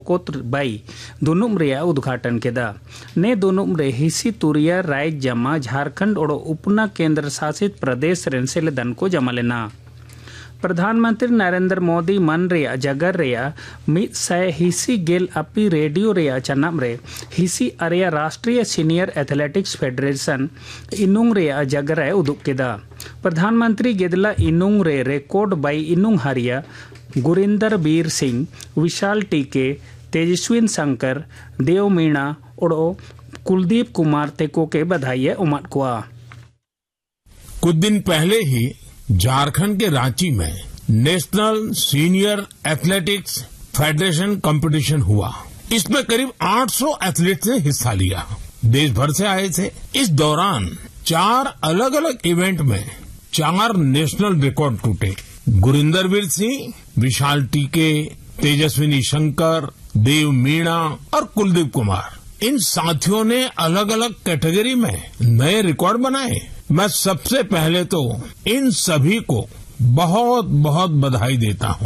कोत्र by दुनुम रेया उद्घाटन केदा ने दुनुम रे हिसी तुरिया राय जमा झारखंड और उपना केंद्र शासित प्रदेश रेन सेलेदन को जमा लेना। प्रधानमंत्री नरेंद्र मोदी मन रेया जगर रेया मित सय हिसी गेल अपी रेडियो रेया चनाम रे हिसी अरेया राष्ट्रीय सीनियर एथलेटिक्स फेडरेशन इनुंग रेया जगर उदुग केदा। प्रधानमंत्री गेदला इनुंग रे रिकॉर्ड बाई इनुंग हरिया गुरिंदर बीर सिंह, विशाल टीके, तेजस्विन शंकर, देव मीणा और कुलदीप कुमार तेको के बधाई उमट कुआ। कुछ दिन पहले ही झारखंड के रांची में national senior athletics federation competition हुआ। इसमें करीब 800 एथलीट्स ने हिस्सा लिया, देश भर से आए थे। इस दौरान 4 अलग अलग इवेंट में 4 नेशनल रिकॉर्ड टूटे। गुरिंदर वीर सिंह, विशाल टीके, तेजस्विनी शंकर, देव मीणा और कुलदीप कुमार, इन साथियों ने अलग अलग कैटेगरी में नए रिकॉर्ड बनाए। मैं सबसे पहले तो इन सभी को बहुत बहुत बधाई देता हूं।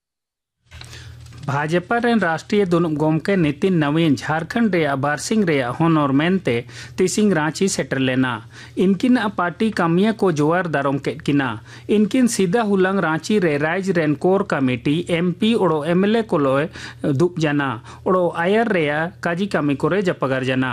भाजपा रेन राष्ट्रीय दुनुम गोमके नितिन नवीन झारखंड रेया बारसिंग रेया होनोर मेनते तिसिंग रांची सेटर लेना। इनकिन पार्टी कामिया को जोर दारोम के किना इनकिन सीधा हुलंग रांची रे राज रेन कोर कमेटी एमपी ओड़ो एमएलए को लोए दुप जना ओड़ो आयर रेया काजी कामी कोरे जपगर जना।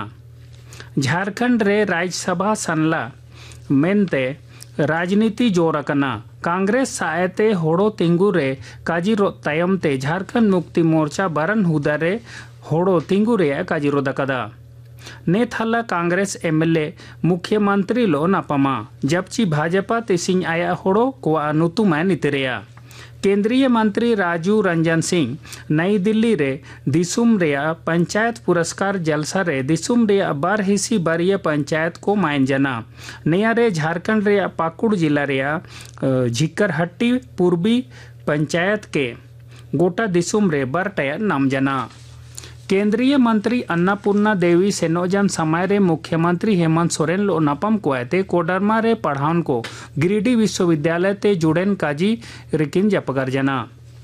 झारखंड रे राज्यसभा सनला मेनते राजनीति जोर कना कांग्रेस सायते होड़ो तिंगु रे काजीरो तायमते झारखंड मुक्ति मोर्चा बरन हुदारे होड़ो तिंगु रे काजीरो दकदा ने थाला कांग्रेस एमएलए मुख्यमंत्री लो नापमा जबची भाजपा तिसिंग आया होड़ो को नुतुमा नितरेया। केंद्रीय मंत्री राजू रंजन सिंह नई दिल्ली रे दिसुम रेया पंचायत पुरस्कार जलसा रे दिसुम रेया बार हिसी बारिया पंचायत को मायन जना। नया रे झारखंड रेया पाकुड़ जिला रेया झिकरहट्टी पूर्वी पंचायत के गोटा दिसुम रे बार टया नाम जना। केंद्रीय मंत्री अन्नपूर्णा देवी सेनोजन समय रे मुख्यमंत्री हेमंत सोरेन लो नपम कोयते कोडरमा रे पढ़ान को गिरिडीह विश्वविद्यालय ते जुड़ेन काजी रिकिन जपगर जना।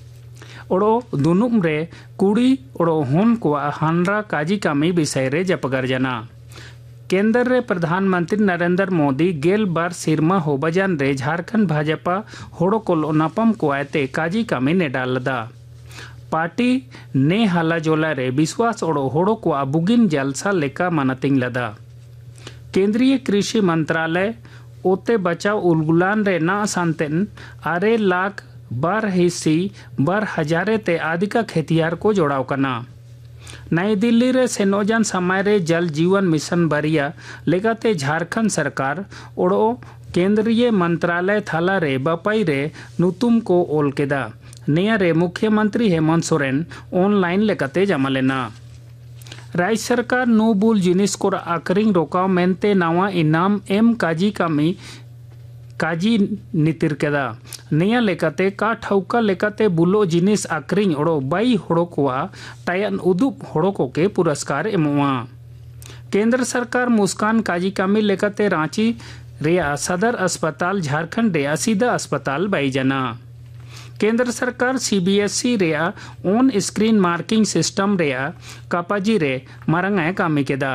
ओड़ो दुनुम रे कुड़ी ओड़ो होन को हानरा काजी कामी विषय रे जपगर जना। केंद्र रे प्रधानमंत्री नरेंद्र मोदी गेल बार सिरमा होबजन रे झारखंड भाजपा होड़ो को लो नपम कोयते काजी कामी ने डालदा। पार्टी ने हाला जोला रे विश्वास ओड़ो होड़ो को बुगिन जलसा लेका मनतिंग लदा। केंद्रीय कृषि मंत्रालय ओते बचाव उलगुलान रे ना सांतेन 8 लाख बार हिस्सी बार हजारे ते आदिका खेतियार को जोड़ाव कना। नई दिल्ली रे सेनोजन समय रे जल जीवन मिशन बरिया लेगाते झारखंड सरकार ओड़ो केंद्रीय मंत्रालय थाला रे बपाई रे नुतुम को ओल केदा। नया रे मुख्यमंत्री हेमंत सोरेन ऑनलाइन लेकते जमा लेना। राज्य सरकार नो बुल जिनिस को आकरिंग रोकाव मेनते नवा इनाम एम काजी कामी काजी नितिर केदा। नया लेकते का ठौका लेकते बुलो जिनिस आकरिंग ओड़ो बाई होड़ो कोआ टायन उदुप होड़ो को के पुरस्कार एमुआ। केंद्र सरकार मुस्कान काजी कामी लेकते रांची रेया सदर अस्पताल झारखंड रेया सीधा अस्पताल बाई जना। केंद्र सरकार सीबीएसई रेया ऑन स्क्रीन मार्किंग सिस्टम रेया कापाजी रे मारंगाय कामी केदा।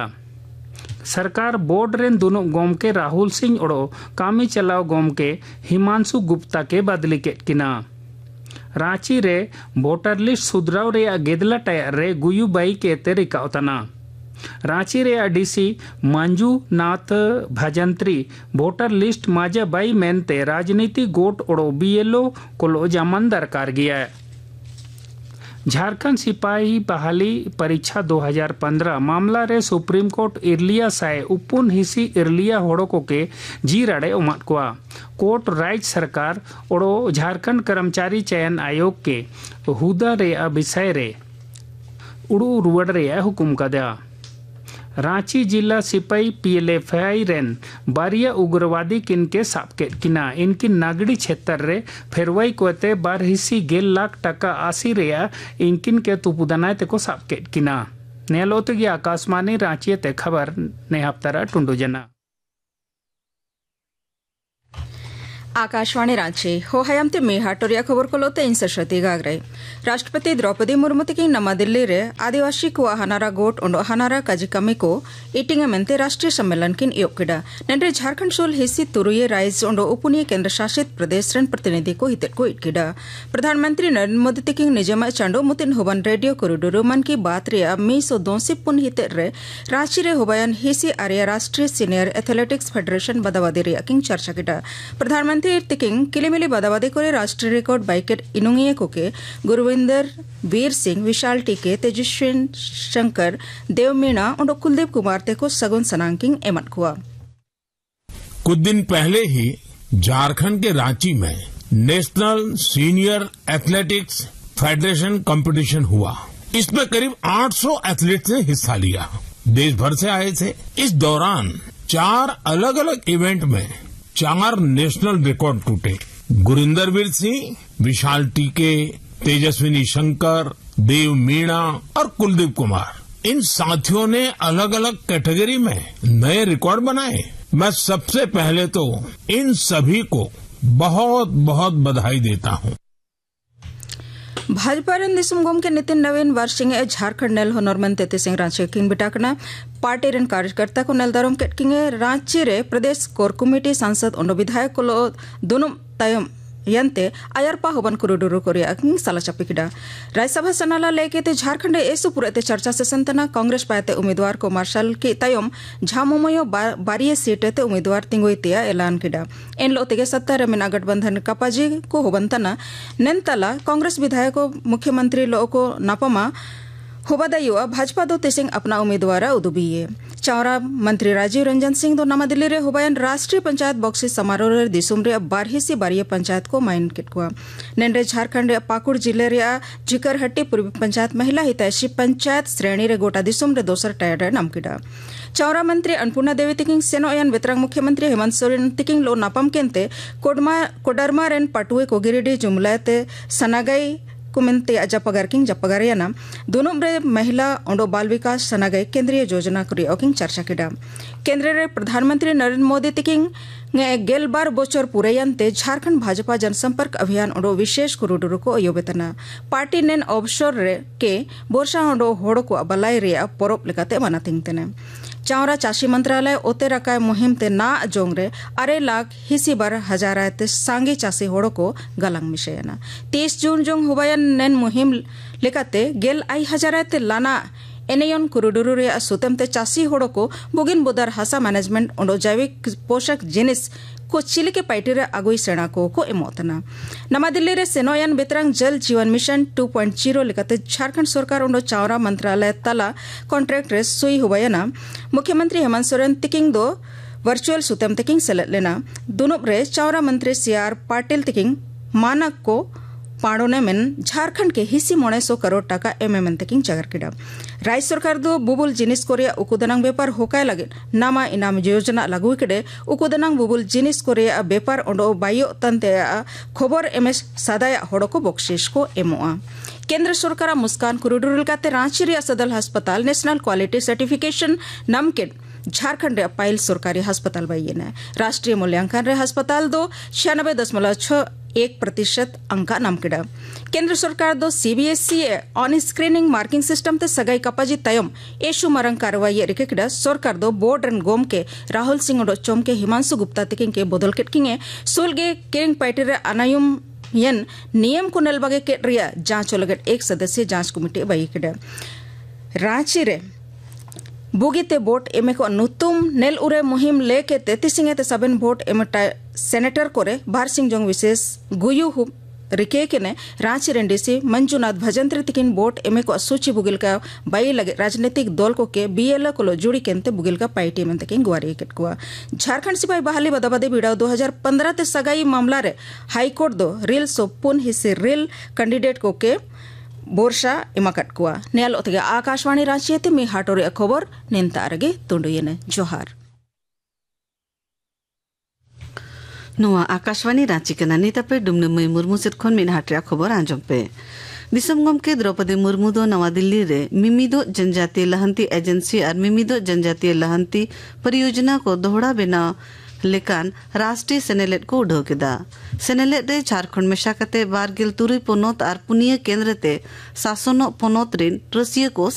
सरकार बोर्ड रेन दोनों गोमके राहुल सिंह ओड़ो कामी चलाव गोमके हिमांशु गुप्ता के बदली के किना। रांची रे वोटर लिस्ट सुधराव रेया गेदला टायर रे गुयू बाई के तेरिका उतना। रांची रे DC Manju Nath Bhajantri voter list Maaza by मेनते राजनीति गोट ओड़ो बीएलओ को जामन दरकार गया। झारखंड सिपाही बहाली परीक्षा 2015 मामला रे सुप्रीम कोर्ट इरलिया साय उपुन हिसी इरलिया होड़ो को के जी रड़े उमट कुआ। कोर्ट राज्य सरकार ओड़ो झारखंड कर्मचारी चयन आयोग के हुदा रे विषय रे उड़ू रुवड़ रे हुकुम कदा। रांची जिला सिपाही पीएलएफआई रेन बारिया उग्रवादी किनके सापके किना इनकी नागड़ी क्षेत्र रे फेरवाई कोते 12 हिस्सी 1 लाख टका आसी रेया इनकिन के तुपुदनाय ते को सापके किना। नेलोते की आकाशवाणी रांची ते खबर ने हफ्तारा टुंडू जना। आकाशवाणी रांची हो हयामते मी हाटोरिया खबर को लोते इन सरस्वती गागरे राष्ट्रपति द्रौपदी मुर्मू तकी नमा दिल्ली रे आदिवासी को हनारा गोट उंडो हनारा काजिकमी को इटिंग मेंते राष्ट्रीय सम्मेलन किन योकिडा नेंडे झारखंड सोल हिस्सी तुरुये राइज उंडो उपनीय केंद्र शासित प्रदेश रन प्रतिनिधि को हित को इटकिडा प्रधानमंत्री नरेंद्र मोदी तकी निजमा चांडो मुतिन होबन रेडियो कोरिडोर मन की बात रे मी सो दोसी पुन हित रे रांची रे होबयन हिस्सी आर्या राष्ट्रीय सीनियर एथलेटिक्स फेडरेशन बदावादी रे किंग चर्चा किडा प्रधानमंत्री तिकिंग किलिमिली बदावादी करे राष्ट्रीय रिकॉर्ड बाइकेट इनुंगिए कोके गुरविंदर वीर सिंह विशाल टीके तेजस्वी शंकर देव मीणा और कुलदीप कुमार ते को सगुन सनांकिंग एमन हुआ। कुछ दिन पहले ही झारखंड के रांची में national senior athletics federation competition हुआ। इसमें करीब 800 एथलीट्स ने हिस्सा लिया। देश भर से आए थे। इस दौरान 4 अलग अलग इवेंट में 4 नेशनल रिकॉर्ड टूटे। गुरिंदर वीर सिंह, विशाल टीके, तेजस्विनी शंकर, देव मीणा और कुलदीप कुमार इन साथियों ने अलग अलग कैटेगरी में नए रिकॉर्ड बनाए। मैं सबसे पहले तो इन सभी को बहुत बहुत बधाई देता हूँ। भाजपा रन दिसुम गोम के नितिन नवीन वार्षिंग झारखंड नेल होनर मन तेते Singh Ranchi king बिटाकना party run कार्यकर्ता को नेलदारों के किंगे रांची रे प्रदेश कोर कमेटी सांसद और विधायक को दोनों तयम यंते अयरपा होबन कुरुडुरु कोरिया किंग साला चपिकिडा राज्यसभा सनाला लेके ते झारखंड एसु पुरते चर्चा से संतना कांग्रेस पाते उम्मीदवार को मार्शल के तयम झामुमयो बारिये सीट ते उम्मीदवार तिंगोइतिया ऐलान किडा इन लोतेगे सत्ता रे मिना गठबंधन कपाजी को होबंतना नेंतला कांग्रेस विधायक को मुख्यमंत्री लो को नापमा होबादायुआ भाजपा दो तिसिंग अपना उम्मीदवार उदुबिये चावरा मंत्री राजीव रंजन सिंह दो नवा दिल्ली रे होबायन राष्ट्रीय पंचायत बॉक्सी समारोह रे दिसुम रे 12 से 12 पंचायत को माइन किटकुआ नेंडे झारखंड रे पाकुड़ जिले रे जिकरहट्टी पूर्वी पंचायत महिला हितैषी पंचायत श्रेणी रे गोटा दिसुम रे दोसर टायर रे नामकिडा चावरा मंत्री अन्नपूर्णा देवी तिकिंग सेनोयन वितरंग मुख्यमंत्री हेमंत सोरेन तिकिंग लो नापम केंते कोडरमा रेन पटुए को गिरिडीह जुमलाते सनागई कुमिनते जपगार किंग जपगारियाना दोनों रे महिला और बाल विकास सनागई केंद्रीय योजना कुरिया किंग चर्चा किडा केंद्र रे प्रधानमंत्री नरेंद्र मोदी तिकिंग गेल बार बोचर पुरयंते झारखंड भाजपा जनसंपर्क अभियान और विशेष कुरुडुरु को अयोबेतना पार्टी नेन अवसर रे के बोरसा और होड़ को बलाई रे परोप लेकाते मनातिंगतेने चावरा चाषी मंत्रालय ओते रकाय मुहिम ते ना जोंगरे 8 लाख हिसी बार हजाराते सांगे चाषी होड़ को गलंग मिशेना 30 जून जोंग हुबायन नेन मुहिम लेकाते गेल आई हजाराते लाना एनेयन कुरुडुरु रे सुतमते चाषी होड़ को बुगिन बुदार हासा मैनेजमेंट और जैविक पोषक जिनिस को चिली के पाइटी रे अगुई सेना को एमोतना नवा दिल्ली रे सेनोयन बेतरंग जल जीवन मिशन 2.0 लेकाते झारखंड सरकार और चावरा मंत्रालय तला कॉन्ट्रैक्ट रे सुई हुबायना मुख्यमंत्री हेमंत सोरेन तिकिंग दो वर्चुअल सुतम तिकिंग सेलेट लेना दोनों रे चावरा मंत्री सीआर पाटिल तिकिंग मानक को पाड़ोने में झारखंड के हिस्सी 900 करोड़ टाका एमएमएन तकिंग जगर किडा राज्य सरकार दो बुबुल जिनिस कोरिया उकुदनांग व्यापार होकाय लगे नामा इनाम योजना लागू किडे उकुदनांग बुबुल जिनिस कोरिया व्यापार ओंडो बायो तंते खबर एमएस सादाया होड़ो को बख्शिश को एमोआ केंद्र सरकार मुस्कान कुरुडुरुल काते रांची रे सदल अस्पताल नेशनल क्वालिटी सर्टिफिकेशन नामके झारखंड रे पाइल सरकारी अस्पताल बाइये राष्ट्रीय मूल्यांकन रे अस्पताल दो 96.61% अंका नामकिडा केंद्र सरकार दो CBSE on screening marking system ते सगाई कपाजी तयम एशु मरंग कार्रवाई रिकेकिडा सरकार दो बोर्ड रन गोम के राहुल सिंह और चोम के हिमांशु गुप्ता तिकिंग के बदल केटकिंगे सुलगे केंग पाइटी रे अनायुम यन नियम को नलबगे के रिया जांच लगट 1 सदस्यीय जांच कमेटी बाइकिडा रांची रे बुगीते वोट एमे को नुतुम नेल उरे मुहिम लेके 33 ते सबन वोट एमे सेनेटर कोरे बार Singh Jong wishes गुयु who Ricky के ने रांची रेंडीसी मंजुनाथ भजंत्री तिकिन वोट एमे को सूची बुगिल का बाई लगे राजनीतिक दल को के बीएलए को जुड़ी केंते बुगिल का पार्टी में तकिन गुवारी केट कुआ झारखंड सिपाही बहाली बदाबदी बिड़ाव 2015 ते सगाई मामला रे हाईकोर्ट दो रिल सोपुन हिस्से रिल कैंडिडेट को के बोरसा इमाकट कुआ नेल ओतगे आकाशवाणी रांची ते मी हाटोरे खबर निंता अरगे तुंडुयने जोहार नोआ आकाशवाणी रांची के नानीता पे डुमने मई मुर्मू सिरखोन मिन हाटरिया खबर आंजम पे दिसम गम के द्रौपदी मुर्मू दो नवा दिल्ली रे मिमिदो जनजातीय लहंती एजेंसी और मिमिदो जनजातीय लहंती परियोजना को दोहरा बिना लेकान राष्ट्रीय सेनेलेट को उड़ाव केदा सेनेलेट रे झारखंड मेशा कते 12 तुरुई पोनोत और पुनिया केंद्र ते शासन पोनोत रिन रसिया को